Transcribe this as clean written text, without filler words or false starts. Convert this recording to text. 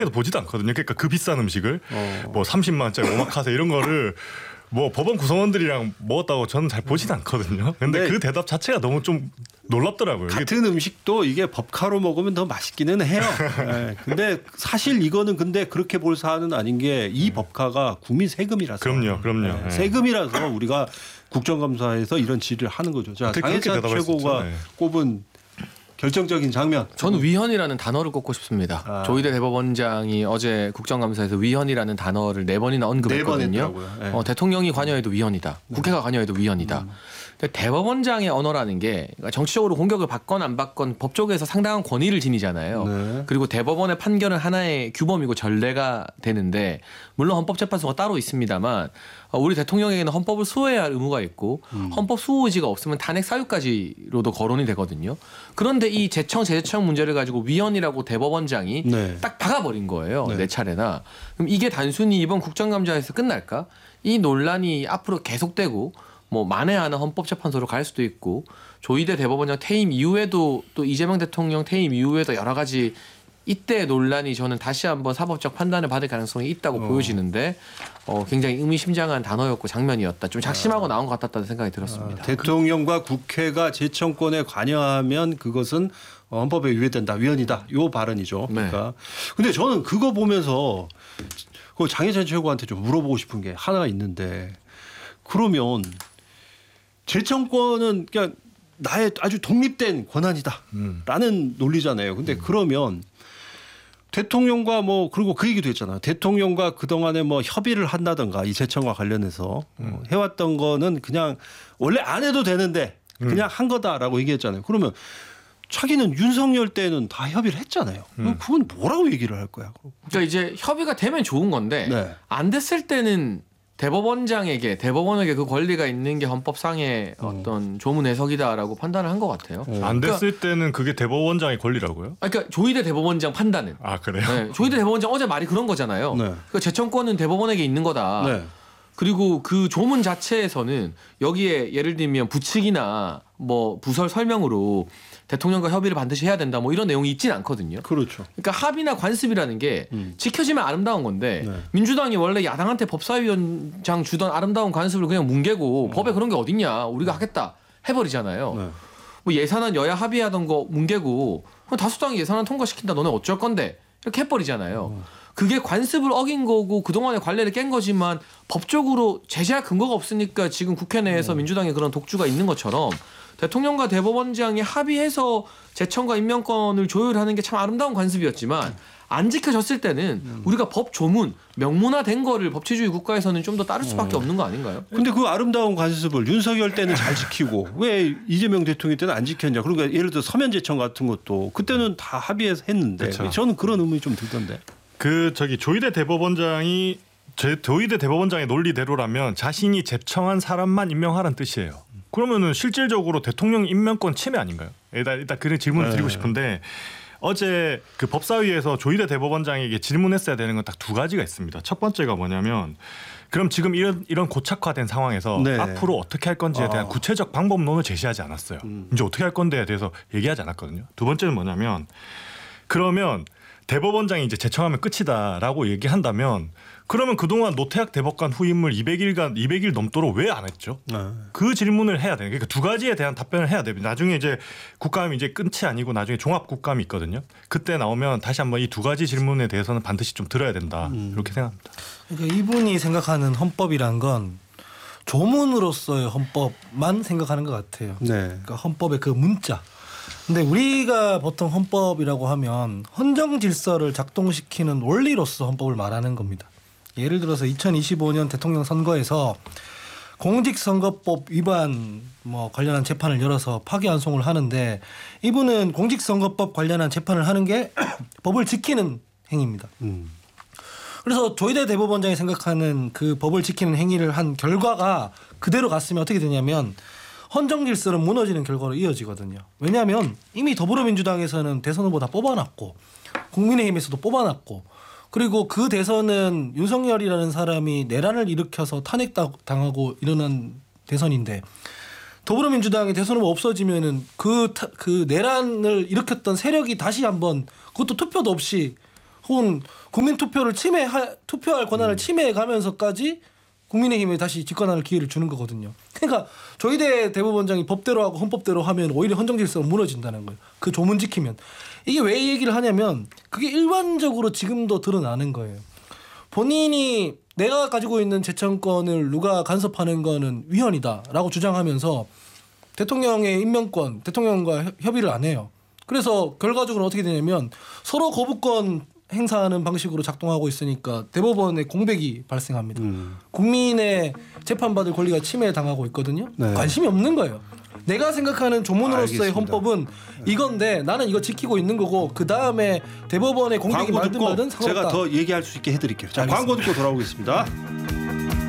보지도 않거든요. 그러니까 그 비싼 음식을 뭐 30만 원짜리 오마카세 이런 거를 뭐 법원 구성원들이랑 먹었다고 저는 잘 보지도 않거든요. 근데 그 대답 자체가 너무 좀 놀랍더라고요. 같은 음식도 이게 법카로 먹으면 더 맛있기는 해요. 네. 근데 사실 이거는 근데 그렇게 볼 사안은 아닌 게 이 법카가 국민 세금이라서. 그럼요. 네. 세금이라서 우리가 국정감사에서 이런 질의를 하는 거죠. 자, 장해찬 최고가 꼽은 결정적인 장면. 저는 위헌이라는 단어를 꼽고 싶습니다. 조희대 대법원장이 어제 국정감사에서 위헌이라는 단어를 4번이나 언급했거든요. 4번 네. 대통령이 관여해도 위헌이다. 국회가 관여해도 위헌이다. 근데 대법원장의 언어라는 게 정치적으로 공격을 받건 안 받건 법조계에서 상당한 권위를 지니잖아요. 네. 그리고 대법원의 판결은 하나의 규범이고 전례가 되는데 물론 헌법재판소가 따로 있습니다만 우리 대통령에게는 헌법을 수호해야 할 의무가 있고 헌법 수호 의지가 없으면 탄핵 사유까지로도 거론이 되거든요. 그런데 이 재청 문제를 가지고 위헌이라고 대법원장이 딱 박아버린 거예요. 네 차례나. 그럼 이게 단순히 이번 국정감사에서 끝날까? 이 논란이 앞으로 계속되고 뭐 만에 하나 헌법재판소로 갈 수도 있고 조희대 대법원장 퇴임 이후에도 또 이재명 대통령 퇴임 이후에도 여러 가지 이때 논란이 저는 다시 한번 사법적 판단을 받을 가능성이 있다고 보여지는데 굉장히 의미심장한 단어였고 장면이었다. 좀 작심하고 나온 것 같았다는 생각이 들었습니다. 대통령과 국회가 재청권에 관여하면 그것은 헌법에 위배된다. 위헌이다. 이 발언이죠. 그러니까. 근데 저는 그거 보면서 그 장해찬 최고한테 좀 물어보고 싶은 게 하나 있는데 그러면 재청권은 그냥 나의 아주 독립된 권한이다라는 논리잖아요. 근데 그러면 대통령과 뭐 그리고 그 얘기도 했잖아요. 대통령과 그동안에 뭐 협의를 한다든가 이 재청과 관련해서 해왔던 거는 그냥 원래 안 해도 되는데 그냥 한 거다라고 얘기했잖아요. 그러면 자기는 윤석열 때는 다 협의를 했잖아요. 그건 뭐라고 얘기를 할 거야? 그러니까 이제 협의가 되면 좋은 건데 안 됐을 때는 대법원에게 그 권리가 있는 게 헌법상의 어떤 조문 해석이다라고 판단을 한 것 같아요. 안 됐을 때는 그게 대법원장의 권리라고요? 그러니까 조희대 대법원장 판단은. 아 그래요? 네, 조희대 대법원장 어제 말이 그런 거잖아요. 그러니까 재청권은 대법원에게 있는 거다. 그리고 그 조문 자체에서는 여기에 예를 들면 부칙이나 뭐 부설 설명으로 대통령과 협의를 반드시 해야 된다 뭐 이런 내용이 있지는 않거든요. 그렇죠. 그러니까 합의나 관습이라는 게 지켜지면 아름다운 건데 민주당이 원래 야당한테 법사위원장 주던 아름다운 관습을 그냥 뭉개고 법에 그런 게 어딨냐 우리가 하겠다 해버리잖아요. 뭐 예산안 여야 합의하던 거 뭉개고 다수당이 예산안 통과시킨다 너네 어쩔 건데 이렇게 해버리잖아요. 그게 관습을 어긴 거고 그동안의 관례를 깬 거지만 법적으로 제재할 근거가 없으니까 지금 국회 내에서 민주당의 그런 독주가 있는 것처럼 대통령과 대법원장이 합의해서 재청과 임명권을 조율하는 게 참 아름다운 관습이었지만 안 지켜졌을 때는 우리가 법 조문 명문화된 거를 법치주의 국가에서는 좀 더 따를 수밖에 없는 거 아닌가요? 근데 그 아름다운 관습을 윤석열 때는 잘 지키고 왜 이재명 대통령 때는 안 지켰냐? 그러니까 예를 들어 서면 재청 같은 것도 그때는 다 합의해서 했는데 저는 그런 의문이 좀 들던데. 조희대 대법원장의 논리대로라면 자신이 재청한 사람만 임명하라는 뜻이에요. 그러면은 실질적으로 대통령 임명권 침해 아닌가요? 일단 그런 질문을 드리고 싶은데 어제 그 법사위에서 조희대 대법원장에게 질문했어야 되는 건 딱 2가지가 있습니다. 첫 번째가 뭐냐면 그럼 지금 이런 고착화된 상황에서 앞으로 어떻게 할 건지에 대한 구체적 방법론을 제시하지 않았어요. 이제 어떻게 할 건데에 대해서 얘기하지 않았거든요. 두 번째는 뭐냐면 그러면 대법원장이 이제 재청하면 끝이다라고 얘기한다면 그러면 그동안 노태학 대법관 후임을 200일 넘도록 왜 안 했죠? 그 질문을 해야 돼요. 그러니까 2가지에 대한 답변을 해야 됩니다. 나중에 이제 국감이 이제 끝이 아니고 나중에 종합 국감이 있거든요. 그때 나오면 다시 한번 이 2가지 질문에 대해서는 반드시 좀 들어야 된다. 이렇게 생각합니다. 그러니까 이분이 생각하는 헌법이란 건 조문으로서의 헌법만 생각하는 것 같아요. 그러니까 헌법의 그 문자. 근데 우리가 보통 헌법이라고 하면 헌정 질서를 작동시키는 원리로서 헌법을 말하는 겁니다. 예를 들어서 2025년 대통령 선거에서 공직선거법 위반 관련한 재판을 열어서 파기환송을 하는데 이분은 공직선거법 관련한 재판을 하는 게 법을 지키는 행위입니다. 그래서 조희대 대법원장이 생각하는 그 법을 지키는 행위를 한 결과가 그대로 갔으면 어떻게 되냐면 헌정 질서는 무너지는 결과로 이어지거든요. 왜냐하면 이미 더불어민주당에서는 대선 후보 다 뽑아놨고 국민의힘에서도 뽑아놨고 그리고 그 대선은 윤석열이라는 사람이 내란을 일으켜서 탄핵당하고 일어난 대선인데 더불어민주당이 대선 후보 없어지면은 그 내란을 일으켰던 세력이 다시 한번 그것도 투표도 없이 혹은 국민 투표를 투표할 권한을 침해가면서까지 국민의힘에 다시 집권할 기회를 주는 거거든요. 그러니까 조희대 대법원장이 법대로 하고 헌법대로 하면 오히려 헌정질서가 무너진다는 거예요. 그 조문 지키면. 이게 왜 이 얘기를 하냐면 그게 일반적으로 지금도 드러나는 거예요. 본인이 내가 가지고 있는 재청권을 누가 간섭하는 거는 위헌이다라고 주장하면서 대통령의 임명권, 대통령과 협의를 안 해요. 그래서 결과적으로 어떻게 되냐면 서로 거부권 행사하는 방식으로 작동하고 있으니까 대법원에 공백이 발생합니다. 국민의 재판받을 권리가 침해당하고 있거든요. 네. 관심이 없는 거예요. 내가 생각하는 조문으로서의 헌법은 이건데 나는 이거 지키고 있는 거고 그 다음에 대법원의 공백이 말든 말든 상관없다. 제가 더 얘기할 수 있게 해드릴게요. 자, 광고 듣고 돌아오겠습니다.